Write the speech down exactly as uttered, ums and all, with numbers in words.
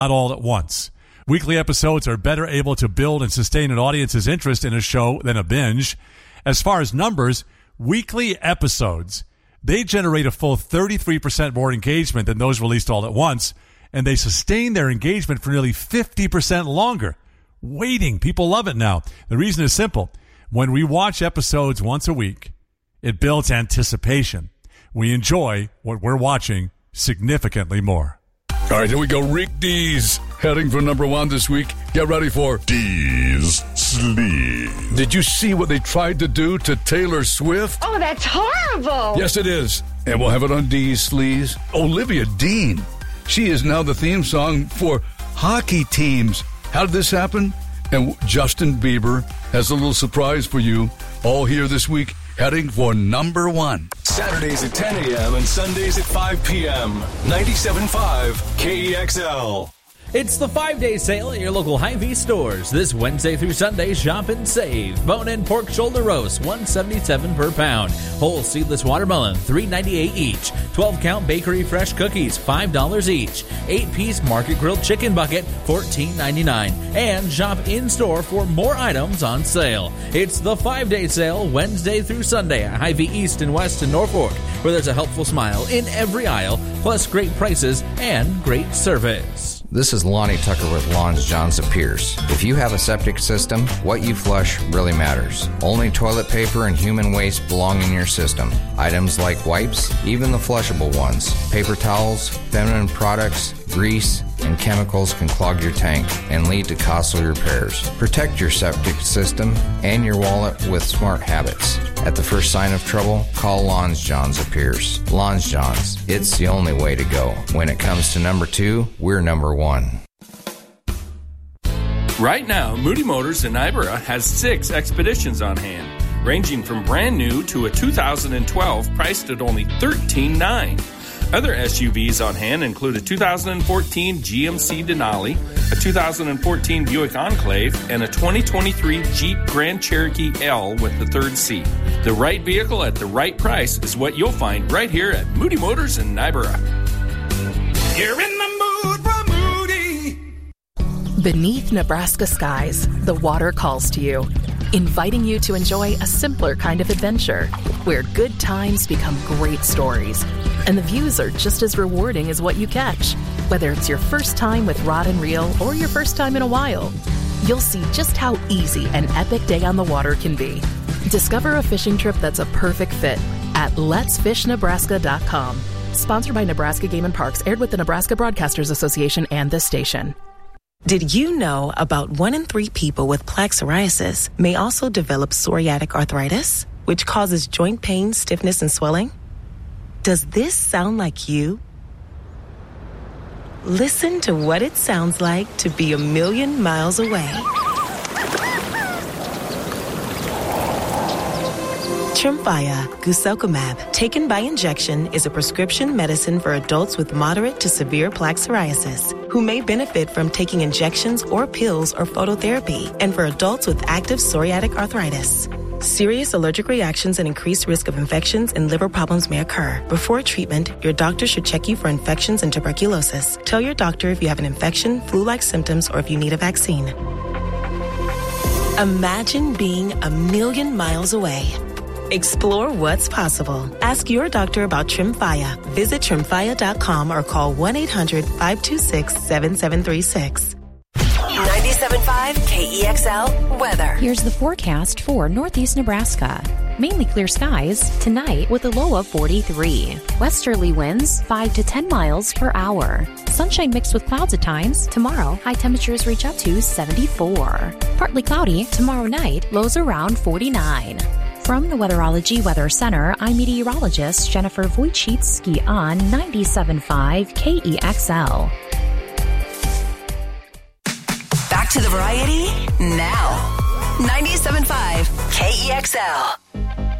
not all at once. Weekly episodes are better able to build and sustain an audience's interest in a show than a binge. As far as numbers, weekly episodes, they generate a full thirty-three percent more engagement than those released all at once, and they sustain their engagement for nearly fifty percent longer. Waiting. People love it now. The reason is simple. When we watch episodes once a week, it builds anticipation. We enjoy what we're watching significantly more. All right, here we go. Rick Dees heading for number one this week. Get ready for Dees Sleep. Did you see what they tried to do to Taylor Swift? Oh, that's horrible. Yes, it is. And we'll have it on Dees Sleeves. Olivia Dean. She is now the theme song for hockey teams. How did this happen? And Justin Bieber has a little surprise for you. All here this week, heading for number one. Saturdays at ten a.m. and Sundays at five p.m. ninety-seven point five K E X L. It's the five-day sale at your local Hy-Vee stores. This Wednesday through Sunday, shop and save. Bone-in pork shoulder roast, one seventy-seven per pound. Whole seedless watermelon, three ninety-eight each. twelve count bakery fresh cookies, five dollars each. eight piece market grilled chicken bucket, fourteen ninety-nine. And shop in-store for more items on sale. It's the five-day sale, Wednesday through Sunday at Hy-Vee East and West in Norfolk, where there's a helpful smile in every aisle, plus great prices and great service. This is Lonnie Tucker with Lawns, Johns of Pierce. If you have a septic system, what you flush really matters. Only toilet paper and human waste belong in your system. Items like wipes, even the flushable ones, paper towels, feminine products, grease, and chemicals can clog your tank and lead to costly repairs. Protect your septic system and your wallet with smart habits. At the first sign of trouble, call Lawns, Johns of Pierce. Lawns, Johns, it's the only way to go. When it comes to number two, we're number one. Right now, Moody Motors in Ibera has six Expeditions on hand, ranging from brand new to a two thousand twelve priced at only thirteen thousand nine hundred dollars. Other S U Vs on hand include a two thousand fourteen G M C Denali, a two thousand fourteen Buick Enclave, and a twenty twenty-three Jeep Grand Cherokee L with the third seat. The right vehicle at the right price is what you'll find right here at Moody Motors in Ibera. You're in the mood for Moody. Beneath Nebraska skies, the water calls to you, inviting you to enjoy a simpler kind of adventure, where good times become great stories, and the views are just as rewarding as what you catch. Whether it's your first time with rod and reel or your first time in a while, you'll see just how easy an epic day on the water can be. Discover a fishing trip that's a perfect fit at lets fish nebraska dot com. Sponsored by Nebraska Game and Parks, aired with the Nebraska Broadcasters Association and this station. Did you know about one in three people with plaque psoriasis may also develop psoriatic arthritis, which causes joint pain, stiffness, and swelling? Does this sound like you? Listen to what it sounds like to be a million miles away. Tremfya guselkumab, taken by injection, is a prescription medicine for adults with moderate to severe plaque psoriasis who may benefit from taking injections or pills or phototherapy, and for adults with active psoriatic arthritis. Serious allergic reactions and increased risk of infections and liver problems may occur. Before treatment, your doctor should check you for infections and tuberculosis. Tell your doctor if you have an infection, flu-like symptoms, or if you need a vaccine. Imagine being a million miles away. Explore what's possible. Ask your doctor about Tremfya. Visit tremfya dot com or call one eight hundred five two six seven seven three six. ninety-seven point five K E X L weather. Here's the forecast for Northeast Nebraska. Mainly clear skies tonight with a low of forty-three. Westerly winds five to ten miles per hour. Sunshine mixed with clouds at times. Tomorrow, high temperatures reach up to seventy-four. Partly cloudy tomorrow night, lows around forty-nine. From the Weatherology Weather Center, I'm meteorologist Jennifer Wojcicki on ninety-seven point five K E X L. Back to the variety now. ninety-seven point five K E X L.